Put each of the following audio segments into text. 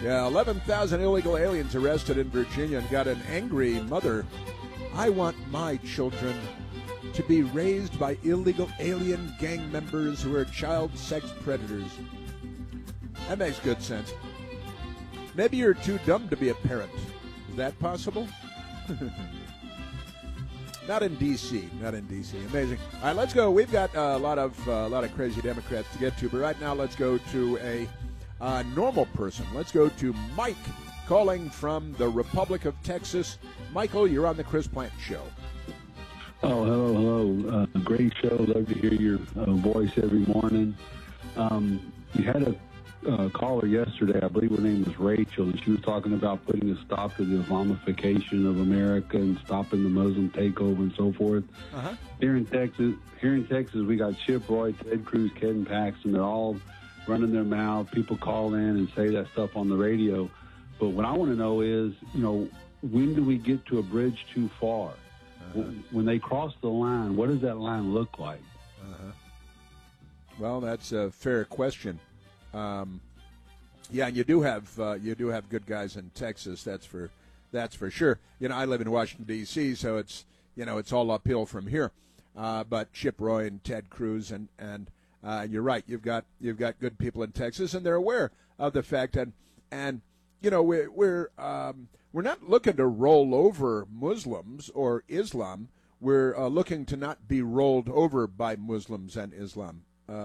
Yeah, 11,000 illegal aliens arrested in Virginia and got an angry mother. I want my children to be raised by illegal alien gang members who are child sex predators. That makes good sense. Maybe you're too dumb to be a parent. Is that possible? Not in D.C. Not in D.C. Amazing. All right, let's go. We've got a lot of crazy Democrats to get to, but right now let's go to a normal person. Let's go to Mike, calling from the Republic of Texas. Michael, you're on the Chris Plante Show. Oh, hello. Great show. Love to hear your voice every morning. You had a caller yesterday, I believe her name was Rachel, and she was talking about putting a stop to the Islamification of America and stopping the Muslim takeover and so forth. Uh-huh. Here in Texas, we got Chip Roy, Ted Cruz, Ken Paxton. They're all running their mouth. People call in and say that stuff on the radio. But what I want to know is, when do we get to a bridge too far? Uh-huh. When they cross the line, what does that line look like? Uh-huh. Well, that's a fair question. Yeah, you do have good guys in Texas. That's for sure. I live in Washington D.C., so it's all uphill from here. But Chip Roy and Ted Cruz and you're right. You've got good people in Texas, and they're aware of the fact and we're not looking to roll over Muslims or Islam. We're looking to not be rolled over by Muslims and Islam.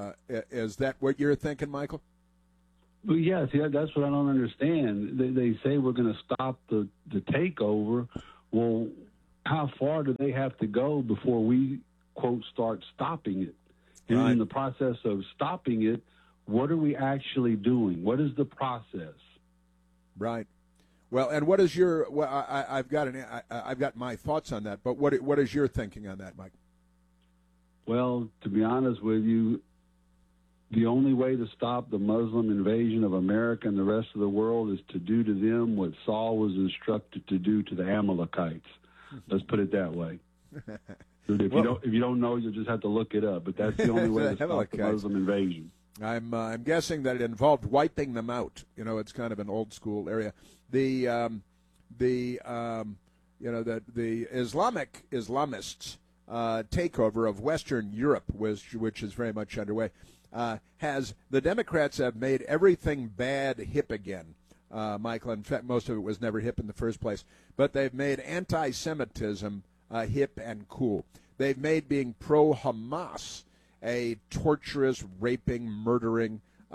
Is that what you're thinking, Michael? Well, yes, that's what I don't understand. They say we're going to stop the takeover. Well, how far do they have to go before we, quote, start stopping it? And right. In the process of stopping it, what are we actually doing? What is the process? Right. Well, and what is your? Well, I've got my thoughts on that. But what is your thinking on that, Mike? Well, to be honest with you, the only way to stop the Muslim invasion of America and the rest of the world is to do to them what Saul was instructed to do to the Amalekites. Let's put it that way. If you don't know, you'll just have to look it up. But that's the only way to stop the Muslim invasion. I'm guessing that it involved wiping them out. It's kind of an old school area. The Islamists takeover of Western Europe, which is very much underway. The Democrats have made everything bad hip again, Michael. In fact, most of it was never hip in the first place. But they've made anti-Semitism hip and cool. They've made being pro-Hamas a torturous, raping, murdering,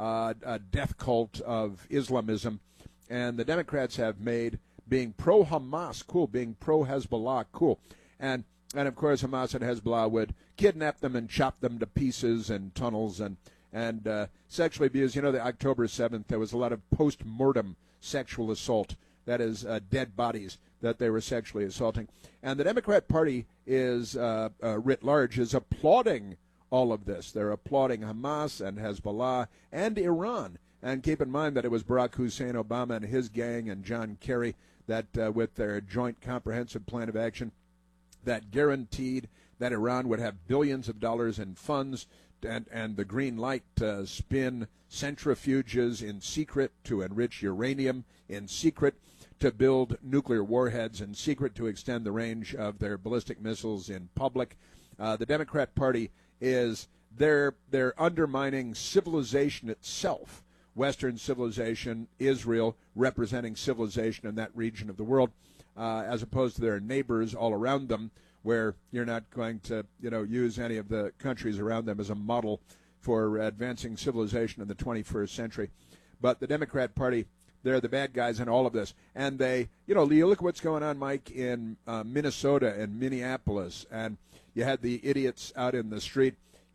death cult of Islamism. And the Democrats have made being pro-Hamas cool, being pro-Hezbollah cool. And of course, Hamas and Hezbollah would kidnap them and chop them to pieces in tunnels and sexually abuse. The October 7th, there was a lot of post-mortem sexual assault. That is, dead bodies that they were sexually assaulting. And the Democrat Party is, writ large, is applauding all of this. They're applauding Hamas and Hezbollah and Iran. And keep in mind that it was Barack Hussein Obama and his gang and John Kerry that, with their joint comprehensive plan of action, that guaranteed that Iran would have billions of dollars in funds and the green light to spin centrifuges in secret to enrich uranium in secret, to build nuclear warheads in secret, to extend the range of their ballistic missiles in public. The Democrat Party they're undermining civilization itself, Western civilization, Israel representing civilization in that region of the world, as opposed to their neighbors all around them, where you're not going to, use any of the countries around them as a model for advancing civilization in the 21st century. But the Democrat Party, they're the bad guys in all of this. And they, you look at what's going on, Mike, in Minnesota and Minneapolis, and you had the idiots out in the street.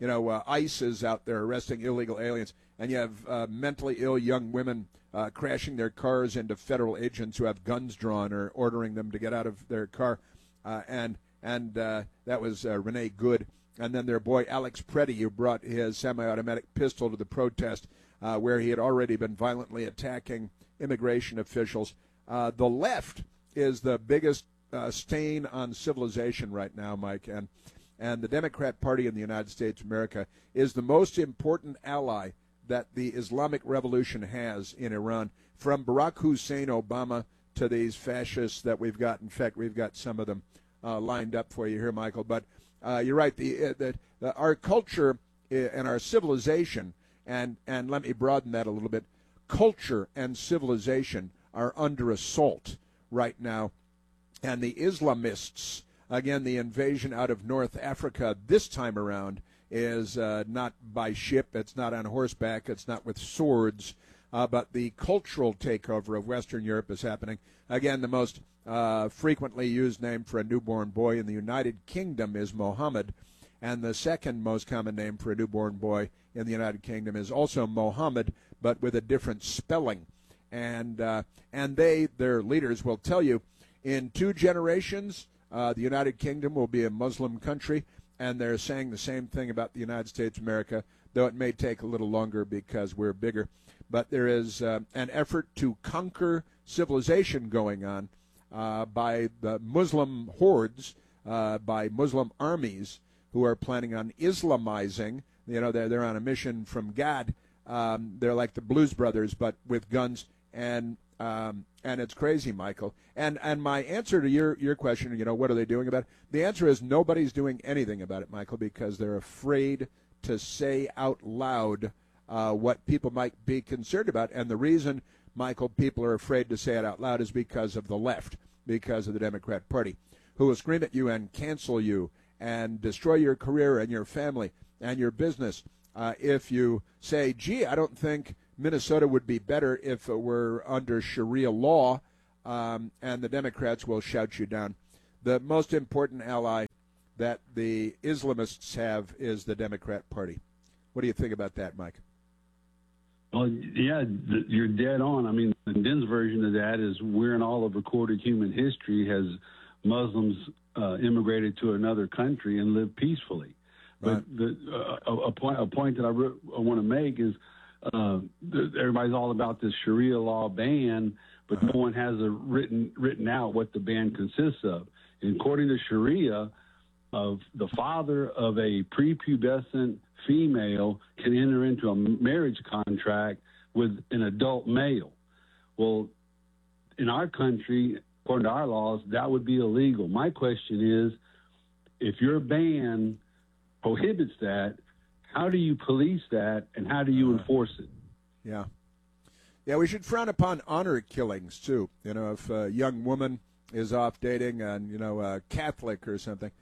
ICE is out there arresting illegal aliens, and you have mentally ill young women crashing their cars into federal agents who have guns drawn or ordering them to get out of their car. And that was Renee Good. And then their boy Alex Preddy, who brought his semi-automatic pistol to the protest, where he had already been violently attacking immigration officials. The left is the biggest stain on civilization right now, Mike. And the Democrat Party in the United States of America is the most important ally that the Islamic Revolution has in Iran, from Barack Hussein Obama to these fascists that we've got. In fact, we've got some of them lined up for you here, Michael. But you're right. Our culture and our civilization, and let me broaden that a little bit, culture and civilization are under assault right now. And the Islamists, again, the invasion out of North Africa this time around is not by ship, it's not on horseback, it's not with swords, but the cultural takeover of Western Europe is happening. Again, the most frequently used name for a newborn boy in the United Kingdom is Mohammed, and the second most common name for a newborn boy in the United Kingdom is also Mohammed, but with a different spelling. And their leaders will tell you, in 2 generations, the United Kingdom will be a Muslim country, and they're saying the same thing about the United States of America, though it may take a little longer because we're bigger. But there is an effort to conquer civilization going on by the Muslim hordes, by Muslim armies who are planning on Islamizing. They're on a mission from God. They're like the Blues Brothers, but with guns, and it's crazy, Michael. And my answer to your question, what are they doing about it? The answer is nobody's doing anything about it, Michael, because they're afraid to say out loud what people might be concerned about. And the reason, Michael, people are afraid to say it out loud is because of the left, because of the Democrat Party, who will scream at you and cancel you and destroy your career and your family and your business if you say, gee, I don't think Minnesota would be better if it were under Sharia law, and the Democrats will shout you down. The most important ally that the Islamists have is the Democrat Party. What do you think about that, Mike? Well, yeah, you're dead on. I mean, Den's version of that is where in all of recorded human history has Muslims immigrated to another country and lived peacefully. Right. But a point that I want to make is everybody's all about this Sharia law ban, but no one has written out what the ban consists of. And according to Sharia, the father of a prepubescent female can enter into a marriage contract with an adult male. Well, in our country, according to our laws, that would be illegal. My question is, if your ban prohibits that, how do you police that, and how do you enforce it? Yeah, we should frown upon honor killings, too. If a young woman is off dating a Catholic or something,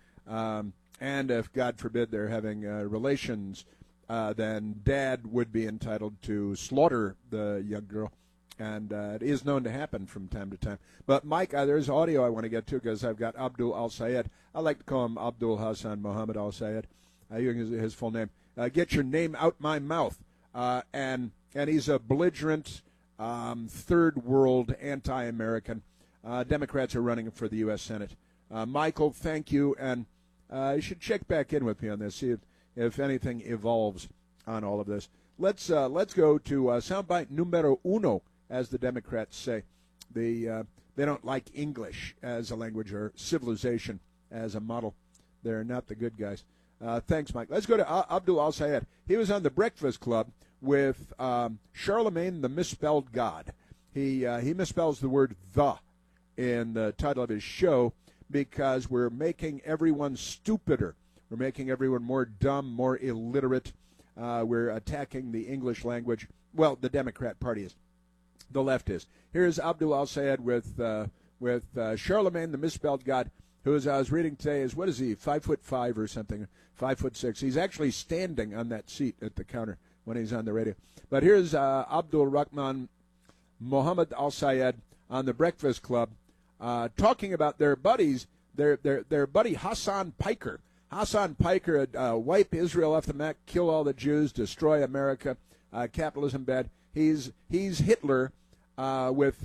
and if, God forbid, they're having relations, then dad would be entitled to slaughter the young girl. And it is known to happen from time to time. But, Mike, there's audio I want to get to because I've got Abdul al-Sayed. I like to call him Abdul Hassan Muhammad al-Sayed, his full name. Get your name out my mouth. And he's a belligerent, third world, anti-American. Democrats are running for the U.S. Senate. Michael, thank you. And you should check back in with me on this, see if anything evolves on all of this. Let's go to soundbite numero uno, as the Democrats say. They don't like English as a language or civilization as a model. They're not the good guys. Thanks, Mike. Let's go to Abdul al-Sayed. He was on the Breakfast Club with Charlemagne the Misspelled God. He misspells the word the in the title of his show because we're making everyone stupider. We're making everyone more dumb, more illiterate. We're attacking the English language. Well, the Democrat Party is. The left is. Here's Abdul al-Sayed with Charlemagne the Misspelled God, who, as I was reading today, is, what is he, 5'5" or something, 5'6". He's actually standing on that seat at the counter when he's on the radio. But here's Abdul Rahman Mohammed al-Sayed on the Breakfast Club talking about their buddies, their buddy Hassan Piker. Hassan Piker wipe Israel off the map, kill all the Jews, destroy America, capitalism bad. He's Hitler with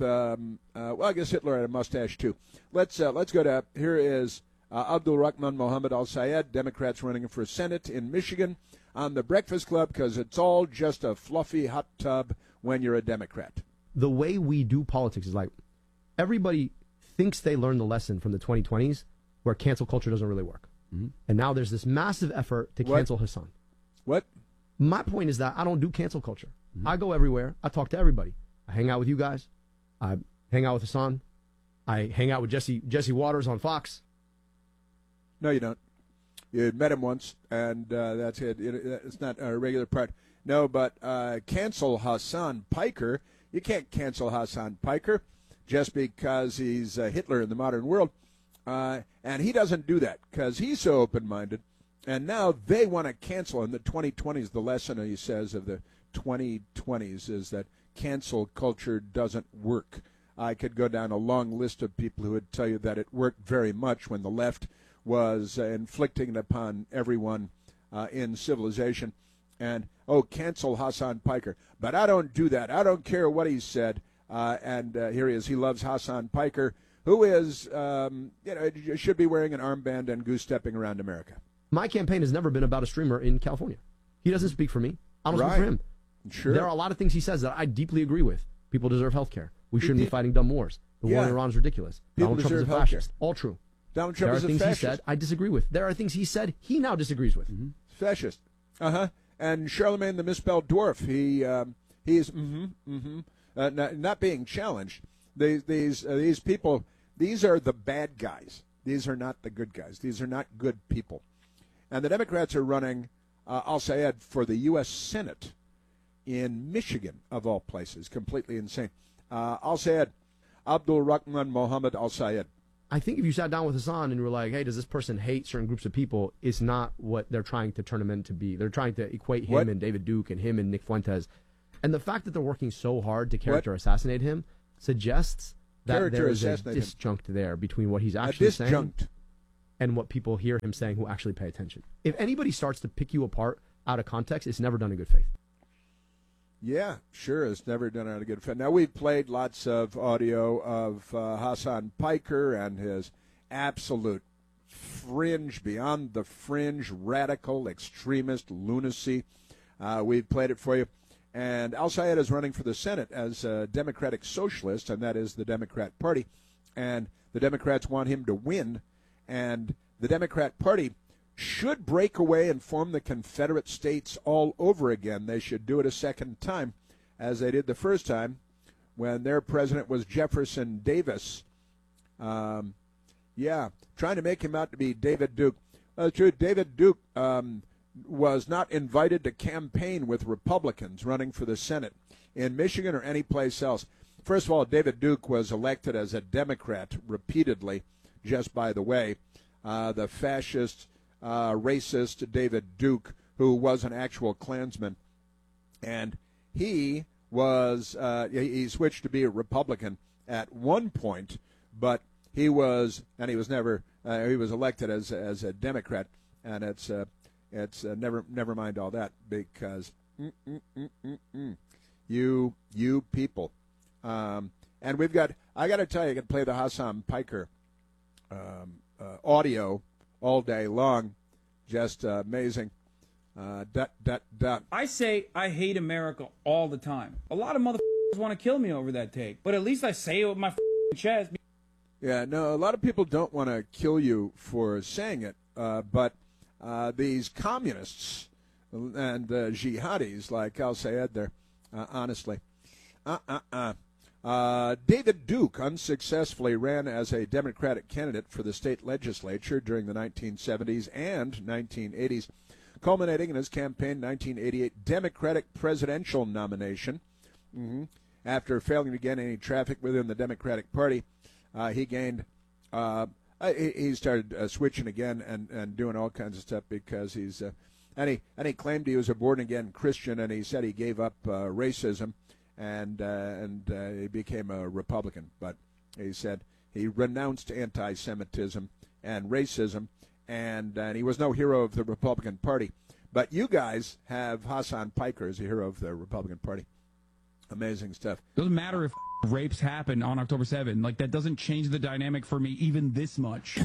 I guess Hitler had a mustache too. Let's go to, here is Abdul Rahman Mohammed al-Sayed, Democrats running for Senate in Michigan on the Breakfast Club because it's all just a fluffy hot tub when you're a Democrat. The way we do politics is like everybody thinks they learned the lesson from the 2020s where cancel culture doesn't really work. Mm-hmm. And now there's this massive effort to cancel Hassan. What? My point is that I don't do cancel culture. I go everywhere. I talk to everybody. I hang out with you guys. I hang out with Hassan. I hang out with Jesse Waters on Fox. No, you don't. You met him once, and that's it. It's not a regular part. No, but cancel Hassan Piker. You can't cancel Hassan Piker just because he's Hitler in the modern world. And he doesn't do that because he's so open-minded. And now they want to cancel in the 2020s. The lesson, he says, of the 2020s is that cancel culture doesn't work. I could go down a long list of people who would tell you that it worked very much when the left was inflicting it upon everyone in civilization. And, cancel Hassan Piker. But I don't do that. I don't care what he said. And here he is. He loves Hassan Piker, who is, should be wearing an armband and goose-stepping around America. My campaign has never been about a streamer in California. He doesn't speak for me. I don't speak for him. Sure. There are a lot of things he says that I deeply agree with. People deserve health care. We shouldn't be fighting dumb wars. The war in Iran is ridiculous. People Donald Trump is a deserve fascist. All true. Donald Trump is a fascist. There are things he said I disagree with. There are things he said he now disagrees with. Fascist. And Charlemagne the Misspelled Dwarf. He's not being challenged. These people, these are the bad guys. These are not the good guys. These are not good people. And the Democrats are running al-Sayed for the U.S. Senate in Michigan, of all places. Completely insane. Al-Sayed, Abdul Rahman Mohammed al-Sayed. I think if you sat down with Hassan and you were like, hey, does this person hate certain groups of people, it's not what they're trying to turn him into be. They're trying to equate him and David Duke and him and Nick Fuentes. And the fact that they're working so hard to character assassinate him suggests that there is a disjunct there between what he's actually saying and what people hear him saying who actually pay attention. If anybody starts to pick you apart out of context, it's never done in good faith. Yeah, sure. It's never done out of good faith. Now, we've played lots of audio of Hassan Piker and his absolute fringe, beyond the fringe, radical, extremist lunacy. We've played it for you. And al-Sayed is running for the Senate as a Democratic Socialist, and that is the Democrat Party. And the Democrats want him to win. And the Democrat Party should break away and form the Confederate States all over again. They should do it a second time, as they did the first time when their president was Jefferson Davis. Trying to make him out to be David Duke. Well, it's true, David Duke was not invited to campaign with Republicans running for the Senate in Michigan or any place else. First of all, David Duke was elected as a Democrat repeatedly, just by the way. The fascist, racist David Duke, who was an actual Klansman. And he was, he switched to be a Republican at one point, but he was never, he was elected as a Democrat. And it's never mind all that, because you people. And we've got, I got to tell you, I can play the Hassan Piker audio all day long. Just amazing. I say I hate America all the time. A lot of motherfuckers want to kill me over that take, but at least I say it with my chest. Yeah, no, a lot of people don't want to kill you for saying it, but these communists and jihadis like al-Sayed there, honestly. David Duke unsuccessfully ran as a Democratic candidate for the state legislature during the 1970s and 1980s, culminating in his campaign 1988 Democratic presidential nomination. After failing to get any traffic within the Democratic Party, he gained. He started switching again and doing all kinds of stuff because he's. And he claimed he was a born-again Christian, and he said he gave up racism. And he became a Republican. But he said he renounced anti-Semitism and racism, and he was no hero of the Republican Party. But you guys have Hassan Piker as a hero of the Republican Party. Amazing stuff. Doesn't matter if rapes happen on October 7th. Like, that doesn't change the dynamic for me even this much.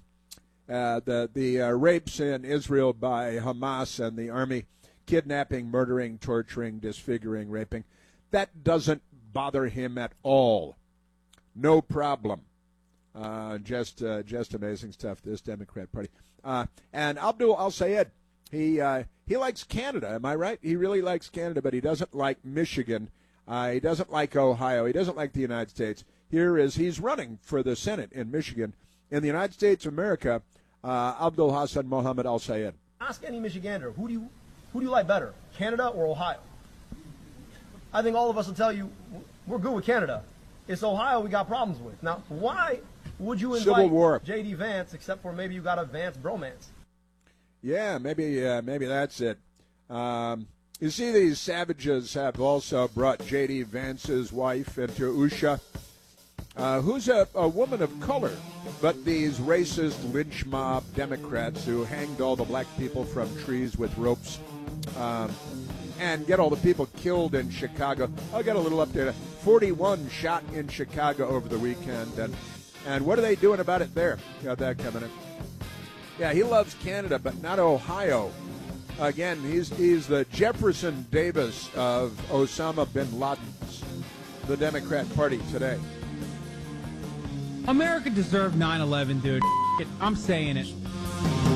The rapes in Israel by Hamas and the army, kidnapping, murdering, torturing, disfiguring, raping, that doesn't bother him at all. No problem. Just amazing stuff, this Democrat Party. And Abdul al-Sayed, He likes Canada. Am I right? He really likes Canada, but he doesn't like Michigan. He doesn't like Ohio. He doesn't like the United States. He's running for the Senate in Michigan. In the United States of America, Abdul Hassan Mohammed Al Sayed. Ask any Michigander, who do you like better, Canada or Ohio? I think all of us will tell you we're good with Canada. It's Ohio we got problems with. Now, why would you invite Civil War. J.D. Vance except for maybe you got a Vance bromance? Yeah, maybe that's it. You see, these savages have also brought J.D. Vance's wife into Usha, who's a woman of color. But these racist lynch mob Democrats who hanged all the black people from trees with ropes and get all the people killed in Chicago. I got a little update. 41 shot in Chicago over the weekend. And what are they doing about it there? Got that coming in. Yeah, he loves Canada, but not Ohio. Again, he's the Jefferson Davis of Osama bin Laden's, the Democrat Party today. America deserved 9/11, dude. I'm saying it.